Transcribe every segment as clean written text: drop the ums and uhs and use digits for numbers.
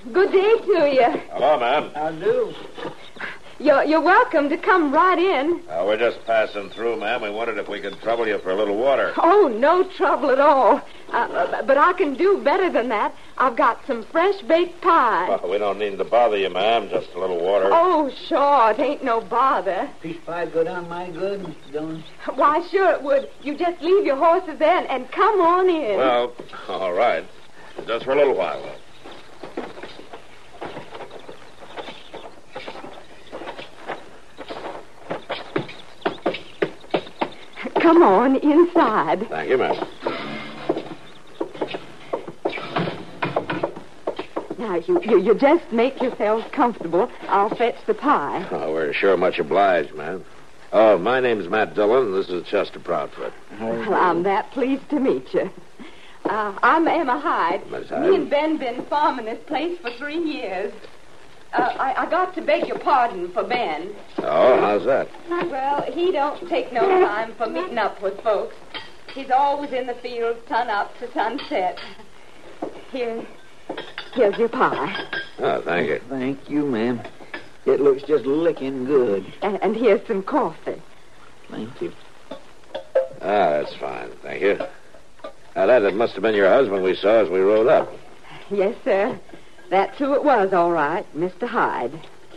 Good day to you. Hello, ma'am. I do. You're welcome to come right in. We're just passing through, ma'am. We wondered if we could trouble you for a little water. Oh, no trouble at all. But I can do better than that. I've got some fresh baked pie. Well, we don't need to bother you, ma'am. Just a little water. Oh, sure. It ain't no bother. Piece of pie go down my good, Mr. Dillon? Why, sure it would. You just leave your horses there and come on in. Well, all right. Just for a little while. Come on inside. Thank you, ma'am. Now, you just make yourselves comfortable. I'll fetch the pie. Oh, we're sure much obliged, ma'am. Oh, my name's Matt Dillon. This is Chester Proudfoot. Well, I'm that pleased to meet you. I'm Emma Hyde. Miss Hyde. Me and Ben been farming this place for 3 years. I got to beg your pardon for Ben. Oh, how's that? Well, he don't take no time for meeting up with folks. He's always in the fields, sun up to sunset. Here's your pie. Oh, thank you. Thank you, ma'am. It looks just licking good. And here's some coffee. Thank you. That's fine. Thank you. Now, that must have been your husband we saw as we rode up. Yes, sir. That's who it was, all right, Mr. Hyde.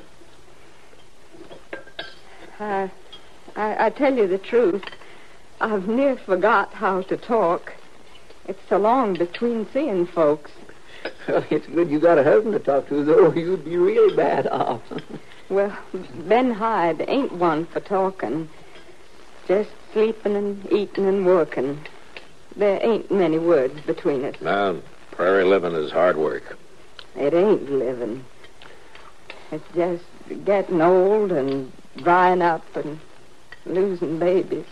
I tell you the truth. I've near forgot how to talk. It's so long between seeing folks. Well, it's good you got a husband to talk to, though. You'd be really bad off. Well, Ben Hyde ain't one for talking. Just sleeping and eating and working. There ain't many words between us. No, prairie living is hard work. It ain't living. It's just getting old and drying up and losing babies.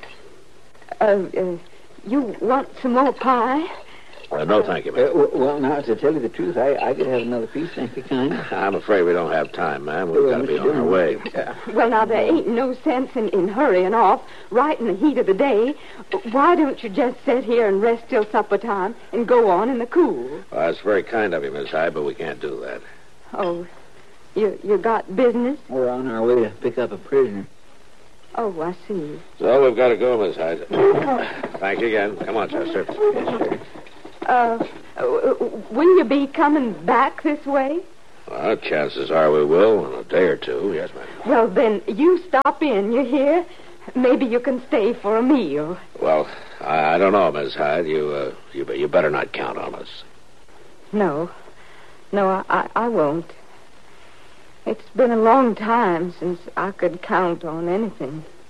You want some more pie? No, thank you, ma'am. Well, now, to tell you the truth, I could have another piece, thank you, kind. I'm afraid we don't have time, ma'am. We've got to be on our way. Well, now, there ain't no sense in hurrying off right in the heat of the day. Why don't you just sit here and rest till supper time and go on in the cool? Well, that's very kind of you, Miss Hyde, but we can't do that. Oh, you got business? We're on our way to pick up a prisoner. Oh, I see. So we've got to go, Miss Hyde. Thank you again. Come on, Chester. Yes, sir. Will you be coming back this way? Well, chances are we will in a day or two. Yes, ma'am. Well, then, you stop in, you hear? Maybe you can stay for a meal. Well, I don't know, Miss Hyde. You better not count on us. No, I won't. It's been a long time since I could count on anything.